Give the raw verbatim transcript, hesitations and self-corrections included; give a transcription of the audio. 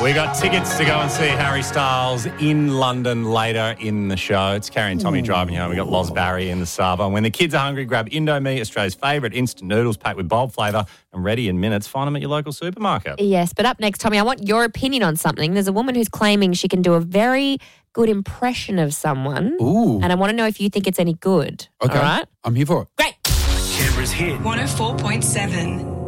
We got tickets to go and see Harry Styles in London later in the show. It's Carrie and Tommy driving you home. We got Loz Barry in the Sava. When the kids are hungry, grab Indomie, Australia's favourite instant noodles packed with bold flavour and ready in minutes. Find them at your local supermarket. Yes, but up next, Tommy, I want your opinion on something. There's a woman who's claiming she can do a very good impression of someone. Ooh. And I want to know if you think it's any good. Okay. All right? I'm here for it. Great. Canberra's hit. one oh four point seven.